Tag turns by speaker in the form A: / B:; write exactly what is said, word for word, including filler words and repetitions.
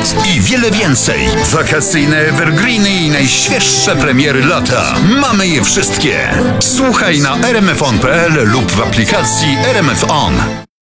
A: I wiele więcej. Wakacyjne evergreeny i najświeższe premiery lata. Mamy je wszystkie. Słuchaj na r m f on kropka p l lub w aplikacji R M F On.